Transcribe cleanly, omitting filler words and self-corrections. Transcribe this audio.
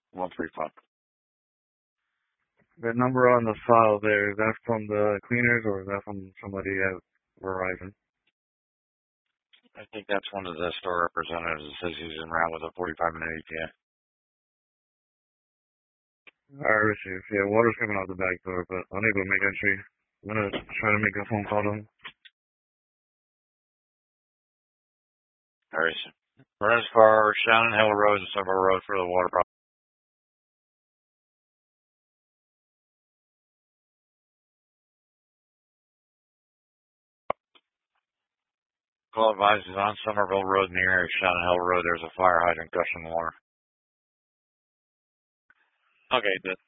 135. The number on the file there, is that from the cleaners or is that from somebody at Verizon? I think that's one of the store representatives that says he's en route with a 45-minute ETA. I received. Yeah, water's coming out the back door, but unable to make entry. I'm gonna try to make a phone call to him. All right. Run as far Shannon Hill Road and Summer Road for the water problem. Call advises on Somerville Road near Shannon Hill Road. There's a fire hydrant gushing water. Okay,